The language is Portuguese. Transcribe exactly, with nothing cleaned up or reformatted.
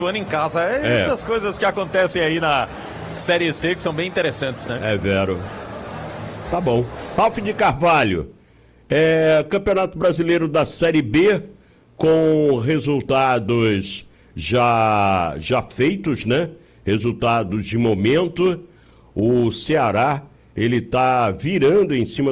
ano em casa. É, É. essas coisas que acontecem aí na Série C que são bem interessantes, né? É, Vero. Tá bom. Ralf de Carvalho, é, Campeonato Brasileiro da Série B, com resultados já, já feitos, né? Resultados de momento. O Ceará, ele tá virando em cima